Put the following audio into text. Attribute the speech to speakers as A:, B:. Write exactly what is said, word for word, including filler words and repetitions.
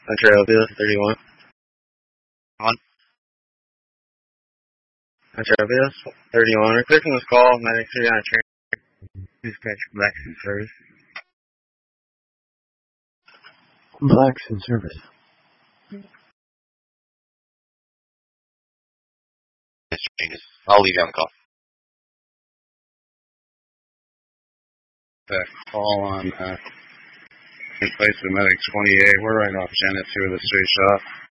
A: Travis, thirty-one.
B: On.
A: Travis, thirty-one. We're clear from this call. Medic three on train. Dispatch Blacks in service.
C: Blacks in service.
B: I'll leave you on the call.
D: That call on uh, in place of Medic twenty-eight. We're right off Janet two of the straight shot.